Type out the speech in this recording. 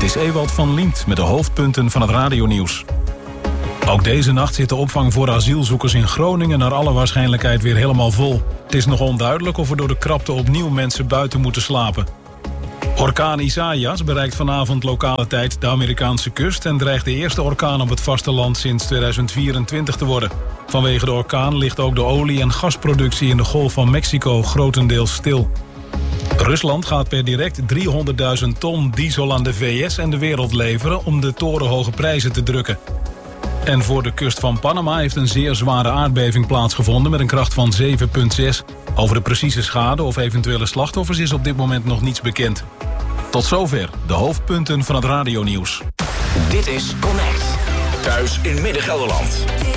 Dit is Ewald van Liemt met de hoofdpunten van het radionieuws. Ook deze nacht zit de opvang voor asielzoekers in Groningen naar alle waarschijnlijkheid weer helemaal vol. Het is nog onduidelijk of er door de krapte opnieuw mensen buiten moeten slapen. Orkaan Isaias bereikt vanavond lokale tijd de Amerikaanse kust en dreigt de eerste orkaan op het vasteland sinds 2024 te worden. Vanwege de orkaan ligt ook de olie- en gasproductie in de Golf van Mexico grotendeels stil. Rusland gaat per direct 300.000 ton diesel aan de VS en de wereld leveren om de torenhoge prijzen te drukken. En voor de kust van Panama heeft een zeer zware aardbeving plaatsgevonden met een kracht van 7,6. Over de precieze schade of eventuele slachtoffers is op dit moment nog niets bekend. Tot zover de hoofdpunten van het radionieuws. Dit is Connect. Thuis in Midden-Gelderland.